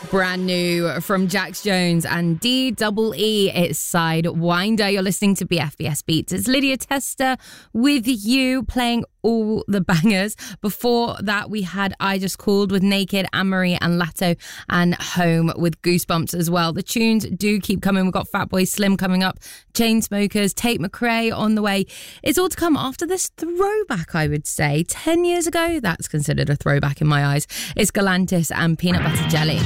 Brand new from Jax Jones and DEE. It's Sidewinder. You're listening to BFBS Beats. It's Lydia Tester with you, playing all the bangers. Before that, we had I Just Called with Naked, Anne-Marie and Latto, and Home with Goosebumps as well. The tunes do keep coming. We've got Fatboy Slim coming up, Chainsmokers, Tate McRae on the way. It's all to come after this throwback, I would say. 10 years ago, that's considered a throwback in my eyes. It's Galantis and Peanut Butter Jelly.